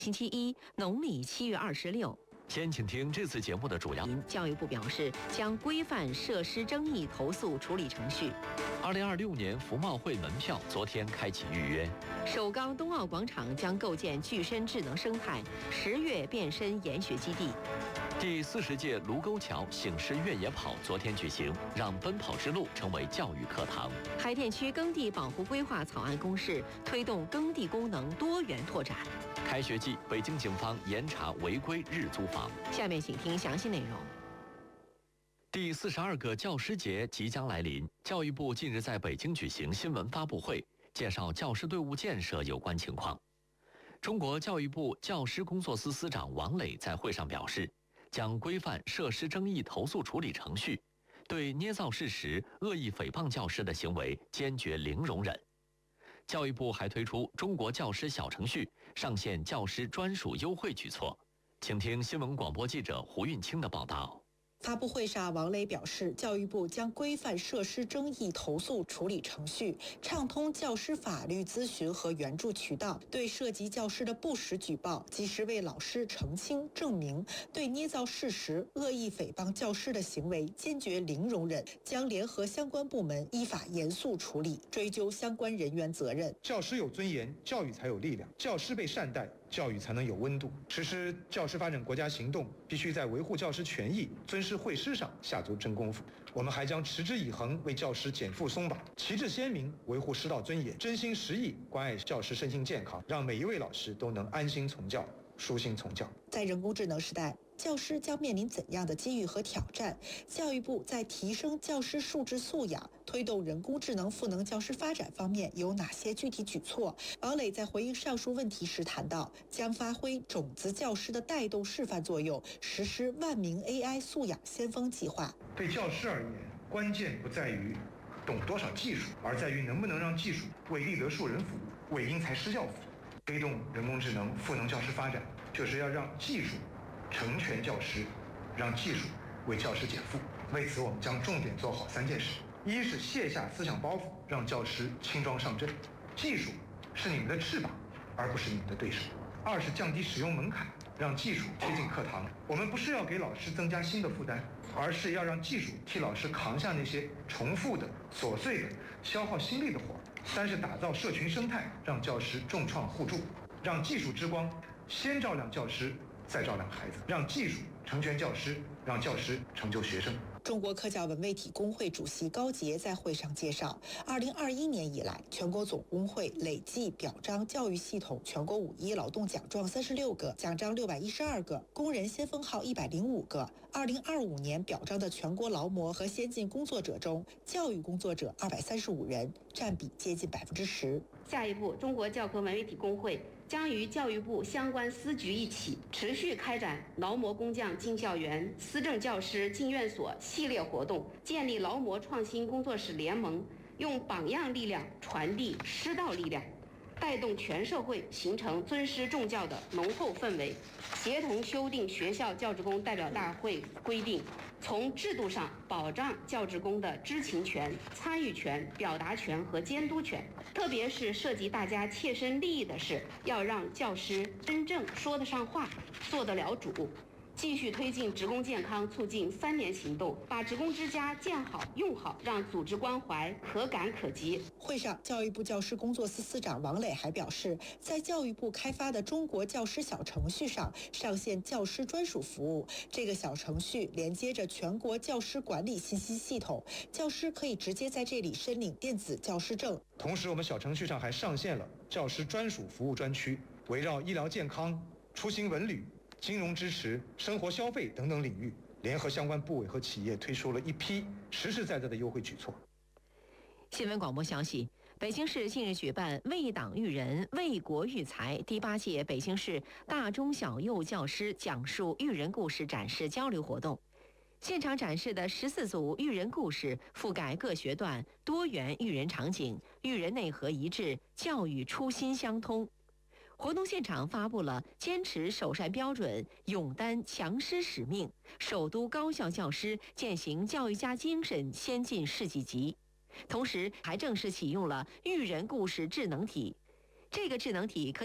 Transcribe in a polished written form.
星期一，农历7月26。 先请听这次节目的主要。 教育部表示，将规范设施争议投诉处理程序。 2026年服贸会门票昨天开启预约。 首钢冬奥广场将构建具身智能生态，10月变身研学基地。 第40届卢沟桥醒狮越野跑昨天举行，让奔跑之路成为教育课堂。 海淀区耕地保护规划草案公示，推动耕地功能多元拓展。 开学季，北京警方严查违规日租房。 下面请听详细内容。 第42个教师节即将来临，教育部近日在北京举行新闻发布会，介绍教师队伍建设有关情况。中国教育部教师工作司司长王磊在会上表示，将规范设施争议投诉处理程序，对捏造事实、恶意诽谤教师的行为坚决零容忍。教育部还推出中国教师小程序，上线教师专属优惠举措。请听新闻广播记者胡运清的报道。 发布会上，王磊表示，教育部将规范设施争议投诉处理程序，畅通教师法律咨询和援助渠道，对涉及教师的不实举报及时为老师澄清证明，对捏造事实、恶意诽谤教师的行为坚决零容忍，将联合相关部门依法严肃处理，追究相关人员责任。 教师有尊严，教育才有力量；教师被善待，教育才能有温度。实施教师发展国家行动，必须在维护教师权益、尊师会师上下足真功夫。我们还将持之以恒为教师减负松绑，旗帜鲜明维护师道尊严，真心实意关爱教师身心健康，让每一位老师都能安心从教、舒心从教。 在人工智能时代，教师将面临怎样的机遇和挑战？教育部在提升教师素质素养、推动人工智能赋能教师发展方面有哪些具体举措？王磊在回应上述问题时谈到，将发挥种子教师的带动示范作用，实施万名 AI 素养先锋计划。 对教师而言，关键不在于懂多少技术，而在于能不能让技术为利得庶人服务，为因材施教服务。推动人工智能赋能教师发展，就是要让技术成全教师，让技术为教师减负。为此，我们将重点做好3件事：一是卸下思想包袱，让教师轻装上阵，技术是你们的翅膀，而不是你们的对手；二是降低使用门槛，让技术贴近课堂。我们不是要给老师增加新的负担，而是要让技术替老师扛下那些重复的、琐碎的、消耗心力的活。三是打造社群生态，让教师众创互助，让技术之光先照亮教师，再照亮孩子，让技术成全教师，让教师成就学生。 中国科教文卫体工会主席高杰在会上介绍，2021年以来，全国总工会累计表彰教育系统全国5·1劳动奖状36个，奖章612个，工人先锋号105个。2025年表彰的全国劳模和先进工作者中，教育工作者235人，占比接近10%。 下一步，中国教科文卫体工会将与教育部相关司局一起，持续开展劳模工匠进校园、思政教师进院所系列活动，建立劳模创新工作室联盟，用榜样力量传递师道力量，带动全社会形成尊师重教的浓厚氛围。协同修订学校教职工代表大会规定，从制度上保障教职工的知情权、参与权、表达权和监督权，特别是涉及大家切身利益的事，要让教师真正说得上话，做得了主。继续推进职工健康促进3年行动，把职工之家建好用好，让组织关怀可感可及。 会上，教育部教师工作司司长王磊还表示，在教育部开发的中国教师小程序上上线教师专属服务。这个小程序连接着全国教师管理信息系统，教师可以直接在这里申领电子教师证。 同时，我们小程序上还上线了教师专属服务专区，围绕医疗健康、出行文旅、金融支持、生活消费等等领域，联合相关部委和企业推出了一批实实在在的优惠举措。 新闻广播消息，北京市近日举办为党育人、为国育才第8届北京市大中小幼教师讲述育人故事展示交流活动。现场展示的14组育人故事覆盖各学段，多元育人场景，育人内核一致，教育初心相通。活动现场发布了坚持首善标准、勇担强师使命、首都高校教师践行教育家精神先进事迹集，同时还正式启用了育人故事智能体。这个智能体可